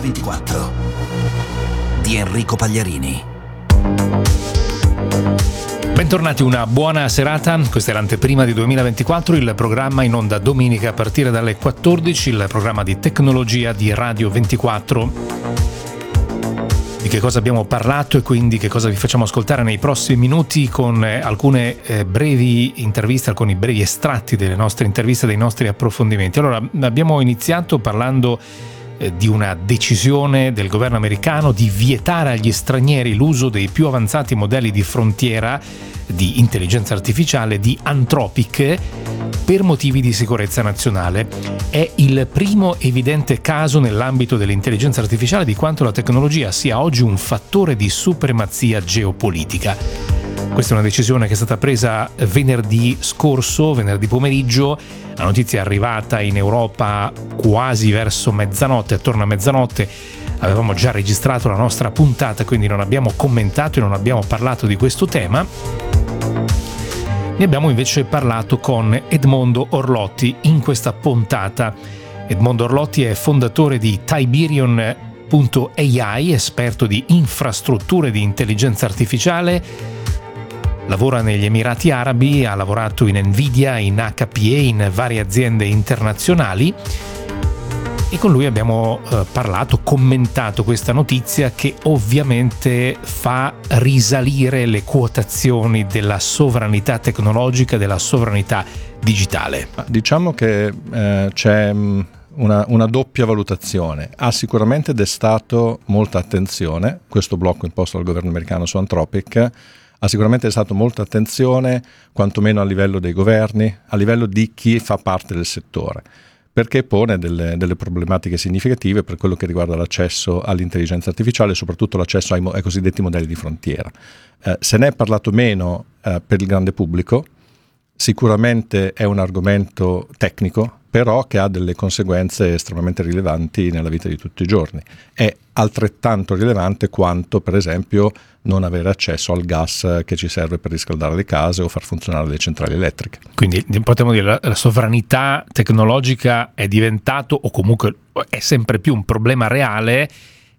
2024 di Enrico Pagliarini. Bentornati, una buona serata. Questa è l'anteprima di 2024, il programma in onda domenica a partire dalle 14, il programma di tecnologia di Radio 24. Di che cosa abbiamo parlato e quindi che cosa vi facciamo ascoltare nei prossimi minuti con alcune brevi interviste, alcuni brevi estratti delle nostre interviste, dei nostri approfondimenti. Allora, abbiamo iniziato parlando di una decisione del governo americano di vietare agli stranieri l'uso dei più avanzati modelli di frontiera di intelligenza artificiale di Anthropic per motivi di sicurezza nazionale. È il primo evidente caso nell'ambito dell'intelligenza artificiale di quanto la tecnologia sia oggi un fattore di supremazia geopolitica. Questa è una decisione che è stata presa venerdì pomeriggio. La notizia è arrivata in Europa quasi verso mezzanotte, attorno a mezzanotte. Avevamo già registrato la nostra puntata, quindi non abbiamo commentato e non abbiamo parlato di questo tema. Ne abbiamo invece parlato con Edmondo Orlotti in questa puntata. Edmondo Orlotti è fondatore di Tiberion.ai, esperto di infrastrutture di intelligenza artificiale. Lavora negli Emirati Arabi, ha lavorato in Nvidia, in HPE, in varie aziende internazionali e con lui abbiamo commentato questa notizia che ovviamente fa risalire le quotazioni della sovranità tecnologica, della sovranità digitale. Diciamo che c'è una doppia valutazione. Ha sicuramente destato molta attenzione questo blocco imposto dal governo americano su Anthropic. Ha sicuramente stato molta attenzione, quantomeno a livello dei governi, a livello di chi fa parte del settore, perché pone delle problematiche significative per quello che riguarda l'accesso all'intelligenza artificiale e soprattutto l'accesso ai cosiddetti modelli di frontiera. Se ne è parlato meno per il grande pubblico, sicuramente è un argomento tecnico, però che ha delle conseguenze estremamente rilevanti nella vita di tutti i giorni. È altrettanto rilevante quanto, per esempio, non avere accesso al gas che ci serve per riscaldare le case o far funzionare le centrali elettriche. Quindi potremmo dire la sovranità tecnologica è diventato, o comunque è sempre più un problema reale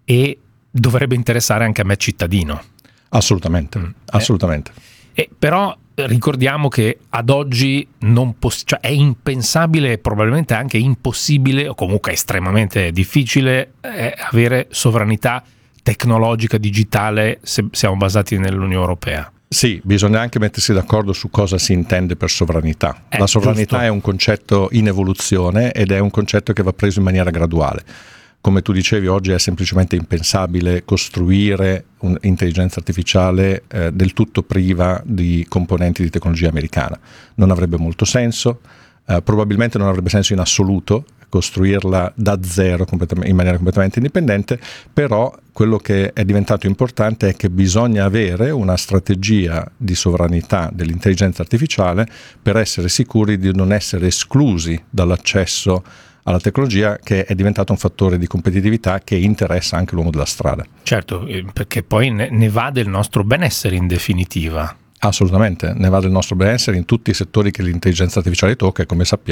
e dovrebbe interessare anche a me cittadino. Assolutamente, assolutamente. Però ricordiamo che ad oggi è impensabile e probabilmente anche impossibile o comunque estremamente difficile avere sovranità tecnologica digitale se siamo basati nell'Unione Europea. Sì, bisogna anche mettersi d'accordo su cosa si intende per sovranità. La sovranità giusto. È un concetto in evoluzione ed è un concetto che va preso in maniera graduale. Come tu dicevi, oggi è semplicemente impensabile costruire un'intelligenza artificiale del tutto priva di componenti di tecnologia americana. Non avrebbe molto senso, probabilmente non avrebbe senso in assoluto costruirla da zero in maniera completamente indipendente, però quello che è diventato importante è che bisogna avere una strategia di sovranità dell'intelligenza artificiale per essere sicuri di non essere esclusi dall'accesso alla tecnologia, che è diventato un fattore di competitività che interessa anche l'uomo della strada. Certo, perché poi ne va del nostro benessere in definitiva. Assolutamente, ne va del nostro benessere in tutti i settori che l'intelligenza artificiale tocca e come sappiamo